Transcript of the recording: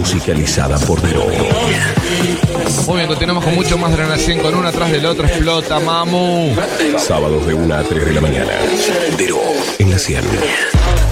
musicalizada por Dero. Muy bien, continuamos con mucho más de la 100 con uno atrás del otro. Explota, mamu. Sábados de 1 a 3 de la mañana. Dero en la 100.